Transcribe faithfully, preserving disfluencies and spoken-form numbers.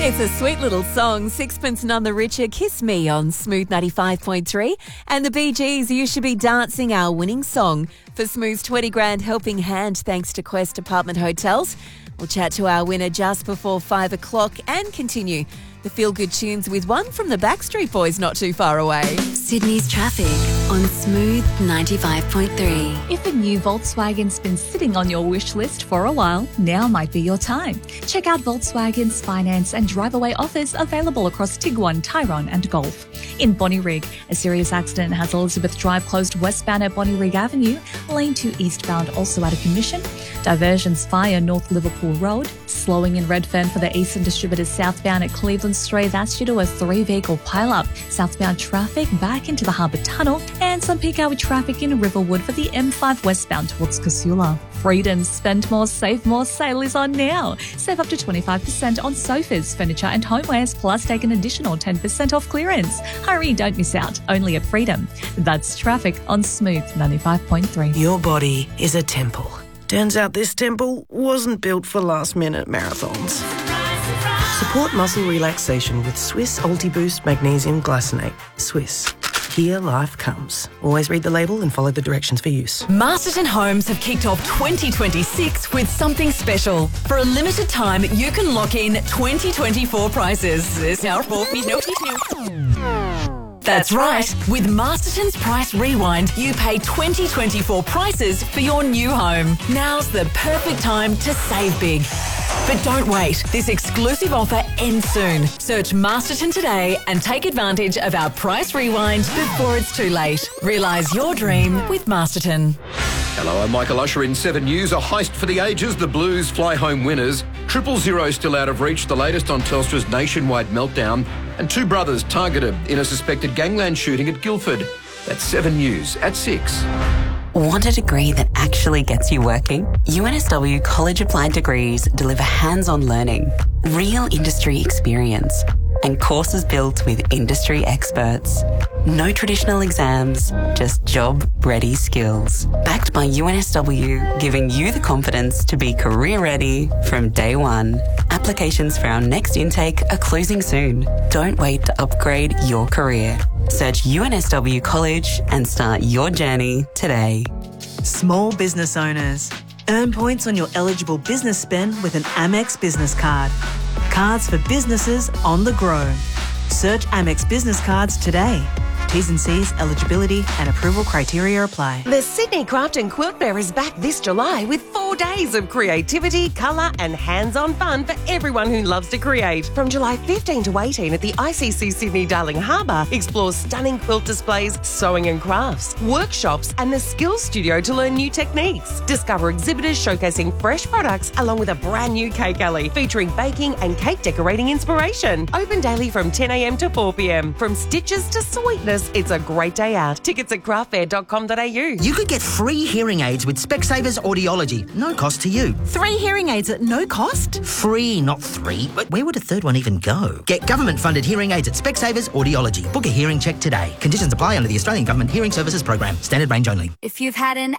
It's a sweet little song, Sixpence None the Richer, Kiss Me on Smooth ninety-five point three. And the Bee Gees, You Should Be Dancing, our winning song for Smooth's twenty grand helping hand thanks to Quest Apartment Hotels. We'll chat to our winner just before five o'clock and continue the feel-good tunes with one from the Backstreet Boys not too far away. Sydney's traffic on Smooth ninety-five point three. If a new Volkswagen's been sitting on your wish list for a while, now might be your time. Check out Volkswagen's finance and drive-away offers available across Tiguan, Tyrone and Golf. In Bonnyrigg, a serious accident has Elizabeth Drive closed westbound at Bonnyrigg Avenue, lane two eastbound also out of commission. Diversions via North Liverpool Road, slowing in Redfern for the Eastern Distributors southbound at Cleveland Street. That's due to a three-vehicle pile-up. Southbound traffic back into the Harbour Tunnel and some peak hour traffic in Riverwood for the M five westbound towards Casula. Freedom Spend More, Save More sale is on now. Save up to twenty-five percent on sofas, furniture and homewares, plus take an additional ten percent off clearance. Hurry, don't miss out. Only at Freedom. That's traffic on Smooth ninety-five point three. Your body is a temple. Turns out this temple wasn't built for last-minute marathons. Support muscle relaxation with Swiss Ultiboost Magnesium Glycinate. Swiss. Here life comes. Always read the label and follow the directions for use. Masterton Homes have kicked off twenty twenty-six with something special. For a limited time, you can lock in twenty twenty-four prices. There's now four feet notice. That's right. With Masterton's Price Rewind, you pay twenty twenty-four prices for your new home. Now's the perfect time to save big. But don't wait. This exclusive offer ends soon. Search Masterton today and take advantage of our Price Rewind before it's too late. Realise your dream with Masterton. Hello, I'm Michael Usher in seven News. A heist for the ages. The Blues fly home winners. Triple zero still out of reach. The latest on Telstra's nationwide meltdown. And two brothers targeted in a suspected gangland shooting at Guildford. That's seven News at six. Want a degree that actually gets you working? U N S W College Applied Degrees deliver hands-on learning, real industry experience, and courses built with industry experts. No traditional exams, just job-ready skills. Backed by U N S W, giving you the confidence to be career-ready from day one. Applications for our next intake are closing soon. Don't wait to upgrade your career. Search U N S W College and start your journey today. Small business owners. Earn points on your eligible business spend with an Amex business card. Cards for businesses on the grow. Search Amex Business Cards today. T's and C's, eligibility and approval criteria apply. The Sydney Craft and Quilt Fair is back this July with four days of creativity, colour and hands-on fun for everyone who loves to create. From July fifteenth to eighteenth at the I C C Sydney Darling Harbour, explore stunning quilt displays, sewing and crafts, workshops and the Skills Studio to learn new techniques. Discover exhibitors showcasing fresh products along with a brand new cake alley featuring baking and cake decorating inspiration. Open daily from ten a m to four p m. From stitches to sweetness, it's a great day out. Tickets at craft fair dot com dot a u. You could get free hearing aids with Specsavers Audiology. No cost to you. Three hearing aids at no cost? Free, not three. But where would a third one even go? Get government-funded hearing aids at Specsavers Audiology. Book a hearing check today. Conditions apply under the Australian Government Hearing Services Program. Standard range only. If you've had an